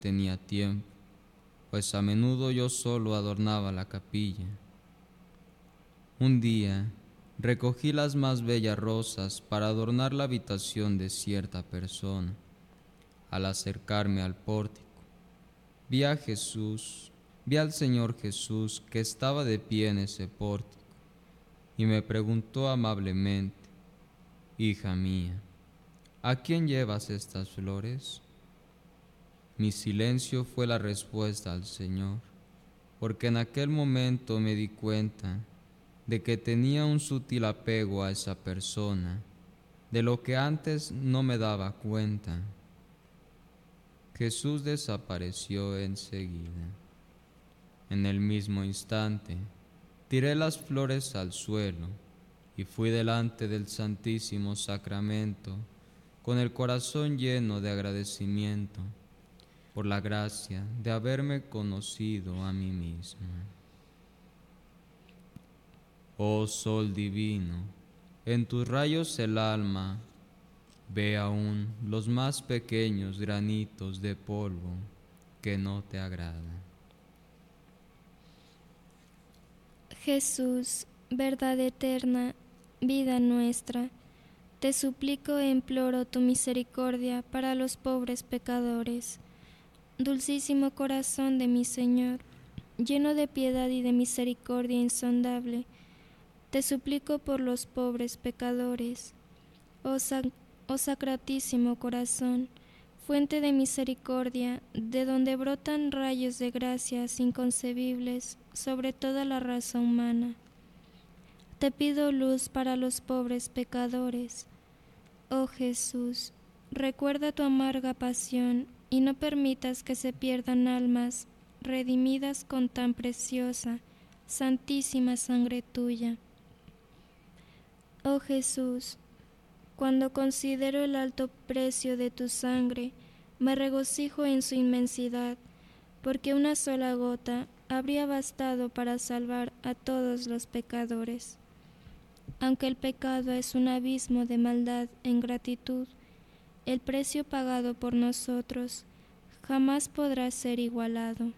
tenía tiempo, pues a menudo yo solo adornaba la capilla. Un día recogí las más bellas rosas para adornar la habitación de cierta persona. Al acercarme al pórtico, vi al Señor Jesús que estaba de pie en ese pórtico y me preguntó amablemente: «Hija mía, ¿a quién llevas estas flores?». Mi silencio fue la respuesta al Señor, porque en aquel momento me di cuenta de que tenía un sutil apego a esa persona, de lo que antes no me daba cuenta. Jesús desapareció enseguida. En el mismo instante, tiré las flores al suelo y fui delante del Santísimo Sacramento con el corazón lleno de agradecimiento por la gracia de haberme conocido a mí misma. Oh Sol divino, en tus rayos el alma ve aún los más pequeños granitos de polvo que no te agradan. Jesús, verdad eterna, vida nuestra, te suplico e imploro tu misericordia para los pobres pecadores. Dulcísimo corazón de mi Señor, lleno de piedad y de misericordia insondable, te suplico por los pobres pecadores. Oh Sacratísimo Corazón, fuente de misericordia, de donde brotan rayos de gracias inconcebibles sobre toda la raza humana. Te pido luz para los pobres pecadores. Oh Jesús, recuerda tu amarga pasión y no permitas que se pierdan almas redimidas con tan preciosa, santísima sangre tuya. Oh Jesús, cuando considero el alto precio de tu sangre, me regocijo en su inmensidad, porque una sola gota habría bastado para salvar a todos los pecadores. Aunque el pecado es un abismo de maldad e ingratitud, el precio pagado por nosotros jamás podrá ser igualado.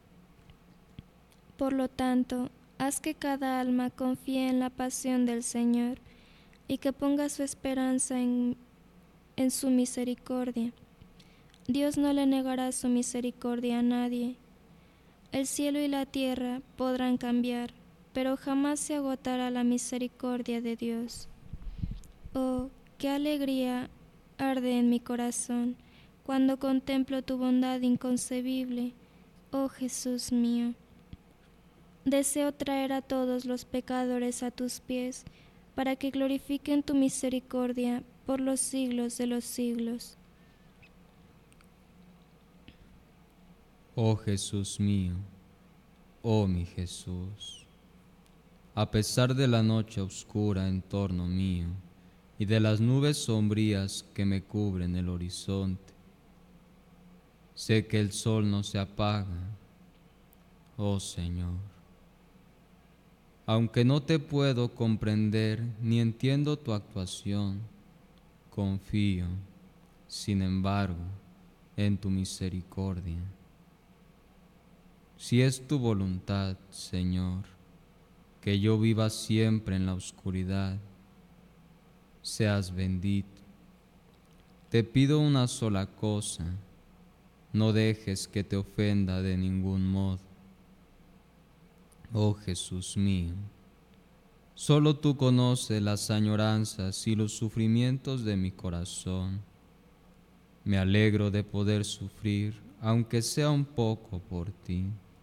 Por lo tanto, haz que cada alma confíe en la pasión del Señor y que ponga su esperanza en su misericordia. Dios no le negará su misericordia a nadie. El cielo y la tierra podrán cambiar, pero jamás se agotará la misericordia de Dios. Oh, qué alegría arde en mi corazón cuando contemplo tu bondad inconcebible, oh Jesús mío. Deseo traer a todos los pecadores a tus pies, para que glorifiquen tu misericordia por los siglos de los siglos. Oh Jesús mío, oh mi Jesús, a pesar de la noche oscura en torno mío y de las nubes sombrías que me cubren el horizonte, sé que el sol no se apaga, oh Señor. Aunque no te puedo comprender ni entiendo tu actuación, confío, sin embargo, en tu misericordia. Si es tu voluntad, Señor, que yo viva siempre en la oscuridad, seas bendito. Te pido una sola cosa: no dejes que te ofenda de ningún modo. Oh Jesús mío, solo tú conoces las añoranzas y los sufrimientos de mi corazón. Me alegro de poder sufrir, aunque sea un poco por ti.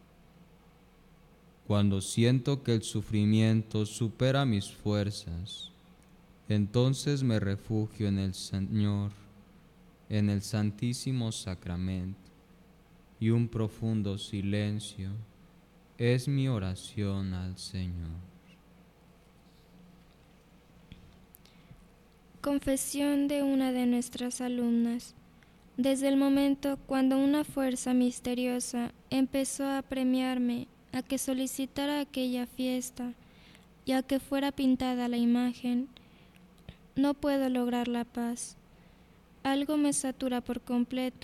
Cuando siento que el sufrimiento supera mis fuerzas, entonces me refugio en el Señor, en el Santísimo Sacramento, y un profundo silencio es mi oración al Señor. Confesión de una de nuestras alumnas. Desde el momento cuando una fuerza misteriosa empezó a apremiarme a que solicitara aquella fiesta y a que fuera pintada la imagen, no puedo lograr la paz. Algo me satura por completo